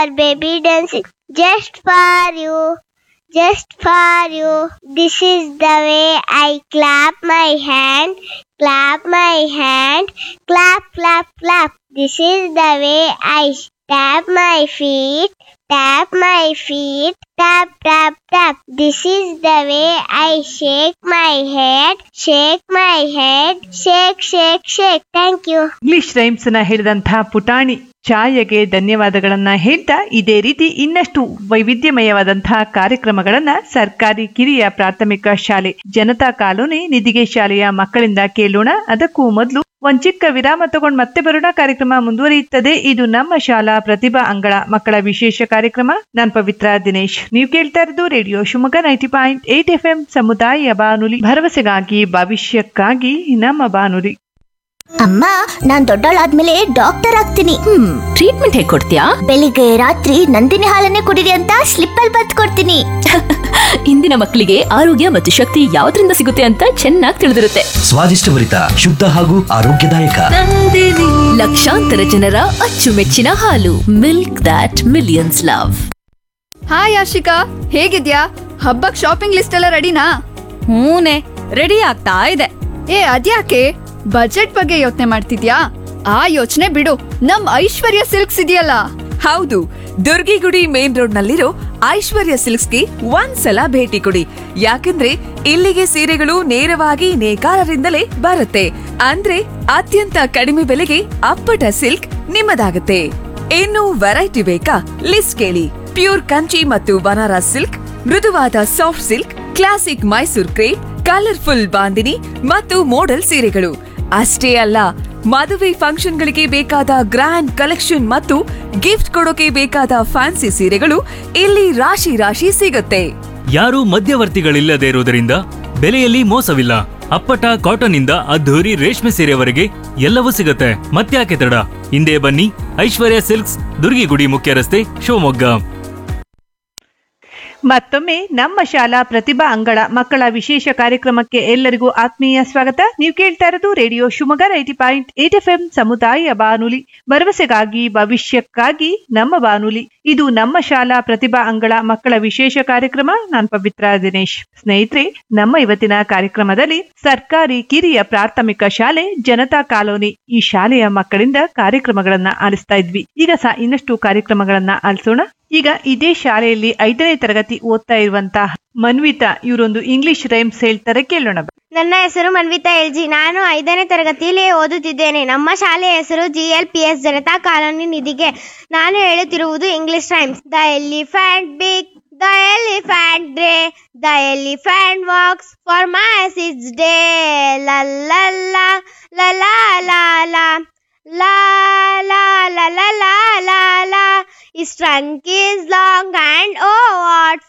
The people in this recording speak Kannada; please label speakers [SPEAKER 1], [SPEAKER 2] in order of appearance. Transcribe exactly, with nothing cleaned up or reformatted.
[SPEAKER 1] our baby dancing just for you, just for you. This is the way I clap my hand, clap my hand, clap, clap, clap. This is the way I tap my feet, tap my feet, tap, tap, tap. This is the way I shake my head, shake my head, shake, shake, shake. Thank you.
[SPEAKER 2] English rhymes ನ ಹೇಳಿದಂತಹ ಪುಟಾಣಿ ಛಾಯೆಗೆ ಧನ್ಯವಾದಗಳನ್ನ ಹೇಳ್ತಾ ಇದೇ ರೀತಿ ಇನ್ನಷ್ಟು ವೈವಿಧ್ಯಮಯವಾದಂತಹ ಕಾರ್ಯಕ್ರಮಗಳನ್ನ ಸರ್ಕಾರಿ ಕಿರಿಯ ಪ್ರಾಥಮಿಕ ಶಾಲೆ ಜನತಾ ಕಾಲೋನಿ ನಿಧಿಗೆ ಶಾಲೆಯ ಮಕ್ಕಳಿಂದ ಕೇಳೋಣ. ಅದಕ್ಕೂ ಮೊದಲು ಒಂದ್ ಚಿಕ್ಕ ವಿರಾಮ ತಗೊಂಡು ಮತ್ತೆ ಬರೋಣ. ಕಾರ್ಯಕ್ರಮ ಮುಂದುವರಿಯುತ್ತದೆ. ಇದು ನಮ್ಮ ಶಾಲಾ ಪ್ರತಿಭಾ ಅಂಗಳ ಮಕ್ಕಳ ವಿಶೇಷ ಕಾರ್ಯಕ್ರಮ. ನಾನ್ ಪವಿತ್ರ ದಿನೇಶ್. ನೀವು ಕೇಳ್ತಾ ಇರೋದು radio Shivamogga ninety point eight F M ಸಮುದಾಯ ಬಾನುಲಿ, ಭರವಸೆಗಾಗಿ ಭವಿಷ್ಯಕ್ಕಾಗಿ ನಮ್ಮ ಬಾನುಲಿ.
[SPEAKER 3] ಅಮ್ಮ, ನಾನ್ ದೊಡ್ಡವಳಾದ್ಮೇಲೆ ಡಾಕ್ಟರ್ ಆಗ್ತೀನಿ.
[SPEAKER 4] ಹ್ಮ್ ಟ್ರೀಟ್ಮೆಂಟ್ ಹೇಗ್ ಕೊಡ್ತೀಯಾ?
[SPEAKER 3] ಬೆಳಿಗ್ಗೆ ರಾತ್ರಿ ನಂದಿನಿ ಹಾಲನ್ನೇ ಕುಡಿರಿ ಅಂತ ಸ್ಲಿಪ್ ಅಲ್ಲಿ ಬರ್ದ್ ಕೊಡ್ತೀನಿ.
[SPEAKER 4] ಇಂದಿನ ಮಕ್ಕಳಿಗೆ ಆರೋಗ್ಯ ಮತ್ತು ಶಕ್ತಿ ಯಾವ್ದ್ರಿಂದ ಸಿಗುತ್ತೆ ಅಂತ ಚೆನ್ನಾಗಿ ತಿಳಿದಿರುತ್ತೆ.
[SPEAKER 5] ಸ್ವಾದಿಷ್ಟಭರಿತ, ಶುದ್ಧ ಹಾಗೂ ಆರೋಗ್ಯದಾಯಕ
[SPEAKER 4] ಲಕ್ಷಾಂತರ ಜನರ ಅಚ್ಚುಮೆಚ್ಚಿನ ಹಾಲು. Milk that millions love.
[SPEAKER 6] Hi Ashika, ಹೇಗಿದ್ಯಾ? ಹಬ್ಬಕ್ ಶಾಪಿಂಗ್ ಲಿಸ್ಟ್ ಎಲ್ಲ ರೆಡಿನಾ?
[SPEAKER 7] ಹೂನೆ, ರೆಡಿ ಆಗ್ತಾ ಇದೆ.
[SPEAKER 6] ಏ ಅದ್ಯಾಕೆ ಬಜೆಟ್ ಬಗ್ಗೆ ಯೋಚನೆ ಮಾಡ್ತಿದ್ಯಾ? ಆ ಯೋಚನೆ ಬಿಡು, ನಮ್ ಐಶ್ವರ್ಯ ಸಿಲ್ಕ್ಸ್ ಇದೆಯಲ್ಲ.
[SPEAKER 7] ಹೌದು, ದುರ್ಗಿಗುಡಿ ಮೇನ್ ರೋಡ್ ನಲ್ಲಿರೋ ಐಶ್ವರ್ಯ ಸಿಲ್ಕ್ಸ್ಗೆ ಒಂದ್ಸಲ ಭೇಟಿ ಕೊಡಿ. ಯಾಕಂದ್ರೆ ಇಲ್ಲಿಗೆ ಸೀರೆಗಳು ನೇರವಾಗಿ ನೇಕಾರರಿಂದಲೇ ಬರುತ್ತೆ. ಅಂದ್ರೆ ಅತ್ಯಂತ ಕಡಿಮೆ ಬೆಲೆಗೆ ಅಪ್ಪಟ ಸಿಲ್ಕ್ ನಿಮ್ಮದಾಗುತ್ತೆ. ಇನ್ನು ವೆರೈಟಿ ಬೇಕಾ? ಲಿಸ್ಟ್ ಕೇಳಿ. ಪ್ಯೂರ್ ಕಂಚಿ ಮತ್ತು ಬನಾರಸ್ ಸಿಲ್ಕ್, ಮೃದುವಾದ soft silk, classic Mysore crepe, colourful bandhani ಮತ್ತು ಮೋಡಲ್ ಸೀರೆಗಳು ಅಷ್ಟೇ ಅಲ್ಲ, ಮದುವೆ ಫಂಕ್ಷನ್ಗಳಿಗೆ ಬೇಕಾದ ಗ್ರ್ಯಾಂಡ್ ಕಲೆಕ್ಷನ್ ಮತ್ತು ಗಿಫ್ಟ್ ಕೊಡೋಕೆ ಬೇಕಾದ ಫ್ಯಾನ್ಸಿ ಸೀರೆಗಳು ಇಲ್ಲಿ ರಾಶಿ ರಾಶಿ ಸಿಗುತ್ತೆ.
[SPEAKER 8] ಯಾರು ಮಧ್ಯವರ್ತಿಗಳಿಲ್ಲದೆ ಇರುವುದರಿಂದ ಬೆಲೆಯಲ್ಲಿ ಮೋಸವಿಲ್ಲ. ಅಪ್ಪಟ ಕಾಟನ್ ಇಂದ ಅದ್ಧೂರಿ ರೇಷ್ಮೆ ಸೀರೆವರೆಗೆ ಎಲ್ಲವೂ ಸಿಗುತ್ತೆ. ಮತ್ತ್ಯಾಕೆ ತಡ, ಹಿಂದೆ ಬನ್ನಿ. ಐಶ್ವರ್ಯ ಸಿಲ್ಕ್ಸ್, ದುರ್ಗಿಗುಡಿ ಮುಖ್ಯ ರಸ್ತೆ, ಶಿವಮೊಗ್ಗ.
[SPEAKER 2] ಮತ್ತೊಮ್ಮೆ ನಮ್ಮ ಶಾಲಾ ಪ್ರತಿಭಾ ಅಂಗಳ ಮಕ್ಕಳ ವಿಶೇಷ ಕಾರ್ಯಕ್ರಮಕ್ಕೆ ಎಲ್ಲರಿಗೂ ಆತ್ಮೀಯ ಸ್ವಾಗತ. ನೀವು ಕೇಳ್ತಾ ಇರೋದು radio Shivamogga ninety point eight F M ಸಮುದಾಯ ಬಾನುಲಿ, ಭರವಸೆಗಾಗಿ ಭವಿಷ್ಯಕ್ಕಾಗಿ ನಮ್ಮ ಬಾನುಲಿ. ಇದು ನಮ್ಮ ಶಾಲಾ ಪ್ರತಿಭಾ ಅಂಗಳ ಮಕ್ಕಳ ವಿಶೇಷ ಕಾರ್ಯಕ್ರಮ. ನಾನ್ ಪವಿತ್ರ ದಿನೇಶ್. ಸ್ನೇಹಿತರೆ, ನಮ್ಮ ಇವತ್ತಿನ ಕಾರ್ಯಕ್ರಮದಲ್ಲಿ ಸರ್ಕಾರಿ ಕಿರಿಯ ಪ್ರಾಥಮಿಕ ಶಾಲೆ ಜನತಾ ಕಾಲೋನಿ ಈ ಶಾಲೆಯ ಮಕ್ಕಳಿಂದ ಕಾರ್ಯಕ್ರಮಗಳನ್ನ ಆಲಿಸ್ತಾ ಇದ್ವಿ. ಈಗ ಸಹ ಇನ್ನಷ್ಟು ಕಾರ್ಯಕ್ರಮಗಳನ್ನ ಆಲಿಸೋಣ. ಈಗ ಇದೇ ಶಾಲೆಯಲ್ಲಿ ಐದನೇ ತರಗತಿ ಓದ್ತಾ ಇರುವಂತಹ ಮನ್ವಿತಾ ಇವರೊಂದು ಇಂಗ್ಲಿಷ್ ರೈಮ್ಸ್ ಹೇಳ್ತಾರೆ, ಕೇಳೋಣ.
[SPEAKER 1] ನನ್ನ ಹೆಸರು ಮನ್ವಿತಾ ಎಲ್ಜಿ. ನಾನು ಐದನೇ ತರಗತಿಯಲ್ಲಿ ಓದುತ್ತಿದ್ದೇನೆ. ನಮ್ಮ ಶಾಲೆಯ ಹೆಸರು G L P S Janata colony ನಿಧಿಗೆ. ನಾನು ಹೇಳುತ್ತಿರುವುದು English rhymes. The elephant big, the elephant grey, the elephant walks for mass it's day. ಲ ಲ ಲ ಲ ಲ ಲ La la la la la la la. His trunk is long and oh what